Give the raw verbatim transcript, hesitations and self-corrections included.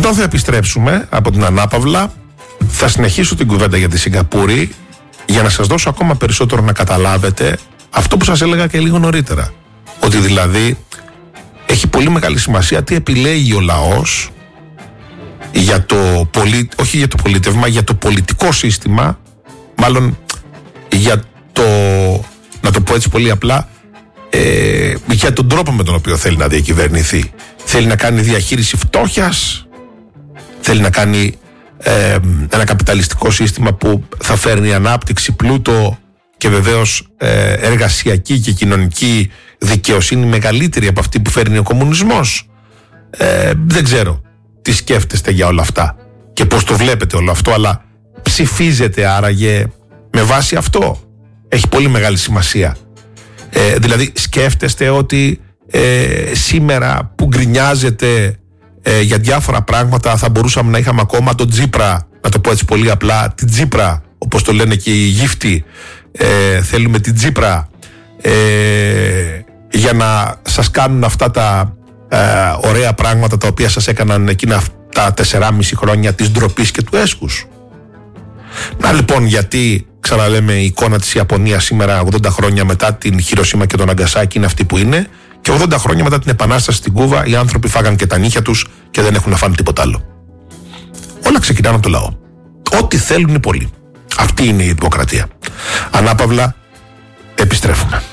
Όταν θα επιστρέψουμε από την ανάπαυλα, θα συνεχίσω την κουβέντα για τη Σιγκαπούρη για να σας δώσω ακόμα περισσότερο να καταλάβετε αυτό που σας έλεγα και λίγο νωρίτερα. Ότι δηλαδή έχει πολύ μεγάλη σημασία τι επιλέγει ο λαός για το πολι... όχι για το πολίτευμα, για το πολιτικό σύστημα, μάλλον για το, να το πω έτσι πολύ απλά, ε, για τον τρόπο με τον οποίο θέλει να διακυβερνηθεί. Θέλει να κάνει διαχείριση φτώχειας, θέλει να κάνει ε, ένα καπιταλιστικό σύστημα που θα φέρνει ανάπτυξη, πλούτο και βεβαίως ε, εργασιακή και κοινωνική δικαιοσύνη μεγαλύτερη από αυτή που φέρνει ο κομμουνισμός. Ε, δεν ξέρω τι σκέφτεστε για όλα αυτά και πώς το βλέπετε όλο αυτό, αλλά ψηφίζετε άραγε με βάση αυτό? Έχει πολύ μεγάλη σημασία. Ε, δηλαδή σκέφτεστε ότι ε, σήμερα που γκρινιάζετε ε, για διάφορα πράγματα θα μπορούσαμε να είχαμε ακόμα τον Τσίπρα, να το πω έτσι πολύ απλά, την Τσίπρα, όπως το λένε και οι γύφτοι, ε, θέλουμε την Τσίπρα ε, για να σας κάνουν αυτά τα ε, ωραία πράγματα τα οποία σας έκαναν εκείνα τα τεσσεράμιση χρόνια της ντροπής και του έσχους. Να λοιπόν, γιατί ξαναλέμε η εικόνα της Ιαπωνίας σήμερα ογδόντα χρόνια μετά την Χιροσίμα και τον Ναγκασάκι είναι αυτή που είναι, και ογδόντα χρόνια μετά την Επανάσταση στην Κούβα οι άνθρωποι φάγαν και τα νύχια τους και δεν έχουν να φάνε τίποτα άλλο. Όλα ξεκινάνε από το λαό. Ό,τι θέλουν οι πολλοί. Αυτή είναι η δημοκρατία. Ανάπαυλα, επιστρέφουμε.